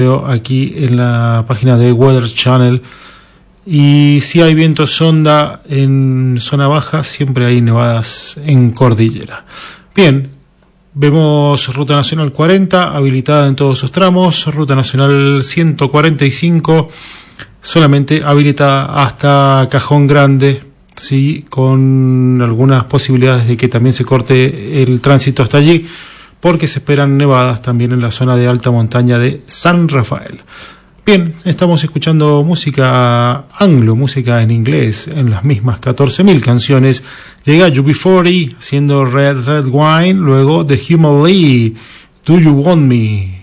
aquí en la página de Weather Channel. Y si hay viento sonda en zona baja, siempre hay nevadas en cordillera. Bien, vemos Ruta Nacional 40 habilitada en todos sus tramos, Ruta Nacional 145 solamente habilitada hasta Cajón Grande, sí, con algunas posibilidades de que también se corte el tránsito hasta allí, porque se esperan nevadas también en la zona de alta montaña de San Rafael. Bien, estamos escuchando música anglo, música en inglés, en las mismas 14.000 canciones. Llega UB40 haciendo Red Red Wine, luego The Human League, Do You Want Me?